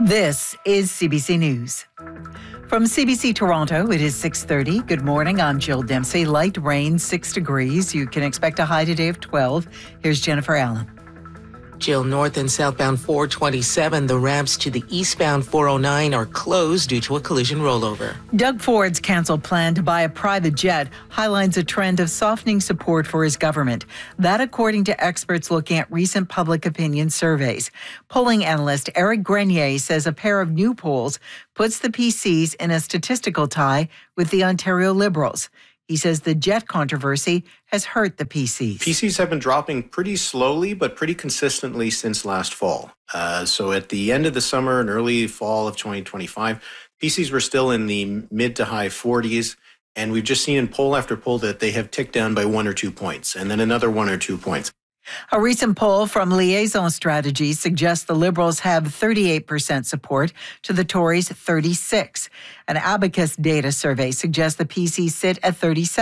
This is CBC News. From CBC Toronto, it is 6:30. Good morning. I'm Jill Dempsey. Light rain, 6 degrees. You can expect a high today of 12. Here's Jennifer Allen. Jill, north and southbound 427, the ramps to the eastbound 409 are closed due to a collision rollover. Doug Ford's canceled plan to buy a private jet highlights a trend of softening support for his government. That according to experts looking at recent public opinion surveys. Polling analyst Eric Grenier says a pair of new polls puts the PCs in a statistical tie with the Ontario Liberals. He says the jet controversy has hurt the PCs. PCs have been dropping pretty slowly, but pretty consistently since last fall. So at the end of the summer and early fall of 2025, PCs were still in the mid to high 40s. And we've just seen in poll after poll that they have ticked down by 1 or 2 points, and then another 1 or 2 points. A recent poll from Liaison Strategies suggests the Liberals have 38% support to the Tories' 36%. An Abacus data survey suggests the PCs sit at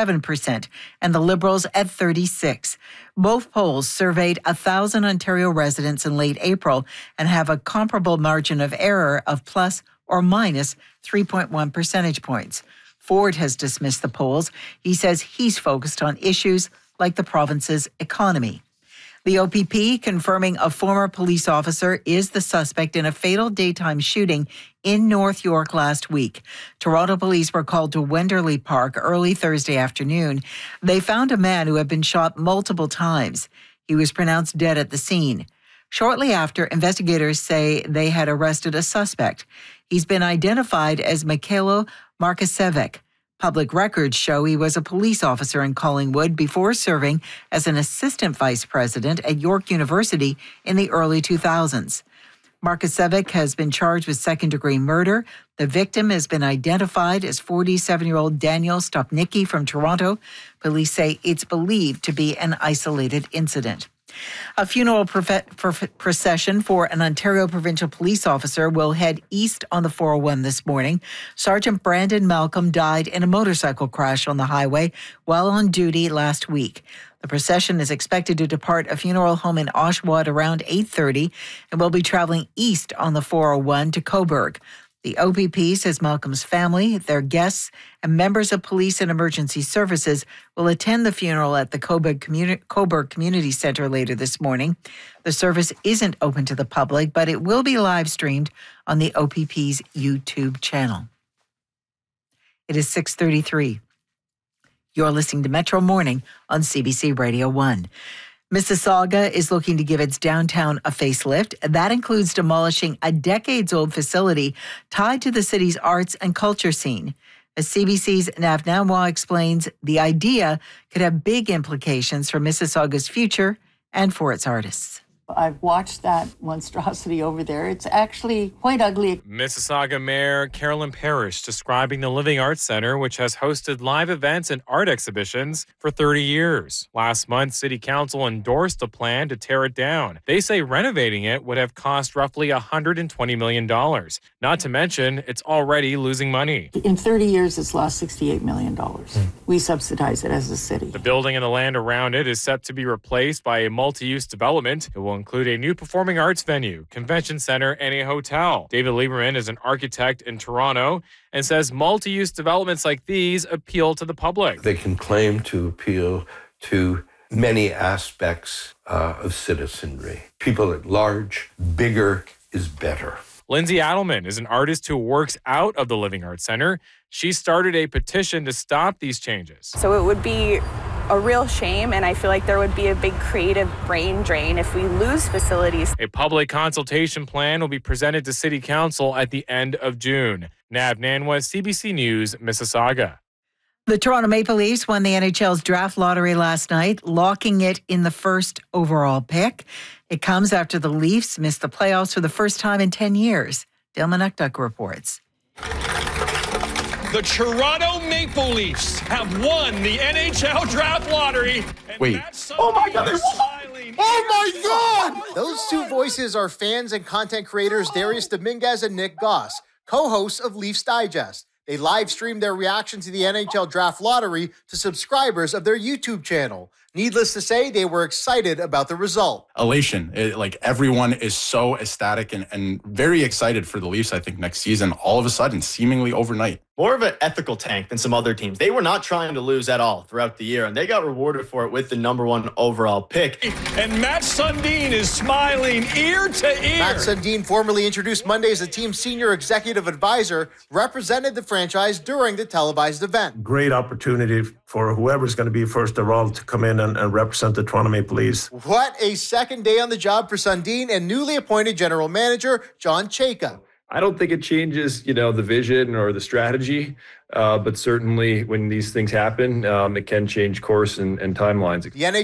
37% and the Liberals at 36%. Both polls surveyed 1,000 Ontario residents in late April and have a comparable margin of error of plus or minus 3.1 percentage points. Ford has dismissed the polls. He says he's focused on issues like the province's economy. The OPP confirming a former police officer is the suspect in a fatal daytime shooting in North York last week. Toronto police were called to Wenderley Park early Thursday afternoon. They found a man who had been shot multiple times. He was pronounced dead at the scene. Shortly after, investigators say they had arrested a suspect. He's been identified as Mikhailo Markasevic. Public records show he was a police officer in Collingwood before serving as an assistant vice president at York University in the early 2000s. Markasevic has been charged with second-degree murder. The victim has been identified as 47-year-old Daniel Stopnicki from Toronto. Police say it's believed to be an isolated incident. A funeral procession for an Ontario provincial police officer will head east on the 401 this morning. Sergeant Brandon Malcolm died in a motorcycle crash on the highway while on duty last week. The procession is expected to depart a funeral home in Oshawa around 8:30 and will be traveling east on the 401 to Cobourg. The OPP says Malcolm's family, their guests, and members of police and emergency services will attend the funeral at the Cobourg Community Centre later this morning. The service isn't open to the public, but it will be live streamed on the OPP's YouTube channel. It is 6:33. You're listening to Metro Morning on CBC Radio 1. Mississauga is looking to give its downtown a facelift. That includes demolishing a decades-old facility tied to the city's arts and culture scene. As CBC's Nav Namwa explains, the idea could have big implications for Mississauga's future and for its artists. I've watched that monstrosity over there. It's actually quite ugly. Mississauga Mayor Carolyn Parrish describing the Living Arts Centre, which has hosted live events and art exhibitions for 30 years. Last month, City Council endorsed a plan to tear it down. They say renovating it would have cost roughly $120 million. Not to mention, it's already losing money. In 30 years, it's lost $68 million. We subsidize it as a city. The building and the land around it is set to be replaced by a multi-use development. It will include a new performing arts venue, convention center, and a hotel. David Lieberman is an architect in Toronto and says multi-use developments like these appeal to the public. They can claim to appeal to many aspects of citizenry. People at large, bigger is better. Lindsay Adelman is an artist who works out of the Living Arts Centre. She started a petition to stop these changes. So it would be a real shame, and I feel like there would be a big creative brain drain if we lose facilities. A public consultation plan will be presented to City Council at the end of June. Nav Nanwa, CBC News, Mississauga. The Toronto Maple Leafs won the NHL's draft lottery last night, locking it in the first overall pick. It comes after the Leafs missed the playoffs for the first time in 10 years. Dale Manukduk reports. The Toronto Maple Leafs have won the NHL draft lottery. Wait. Oh my God. Oh my God! Those two voices are fans and content creators Darius Dominguez and Nick Goss, co-hosts of Leafs Digest. They live streamed their reaction to the NHL draft lottery to subscribers of their YouTube channel. Needless to say, they were excited about the result. Elation. Everyone is so ecstatic and very excited for the Leafs, I think, next season, all of a sudden, seemingly overnight. More of an ethical tank than some other teams. They were not trying to lose at all throughout the year, and they got rewarded for it with the #1 overall pick. And Matt Sundin is smiling ear to ear. Matt Sundin, formerly introduced Monday as the team's senior executive advisor, represented the franchise during the televised event. Great opportunity for whoever's going to be first overall to come in and represent the Toronto Maple Leafs. What a second day on the job for Sundin and newly appointed general manager John Chayka. I don't think it changes, the vision or the strategy, but certainly when these things happen, it can change course and timelines. The